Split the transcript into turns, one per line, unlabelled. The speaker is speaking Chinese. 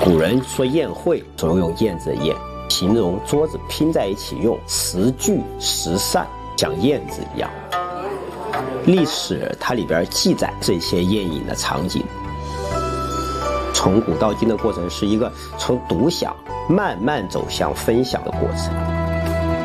古人说宴会，总用燕子的燕，形容桌子拼在一起用10聚10散，像燕子一样。历史它里边记载这些宴饮的场景，从古到今的过程是一个从独享慢慢走向分享的过程。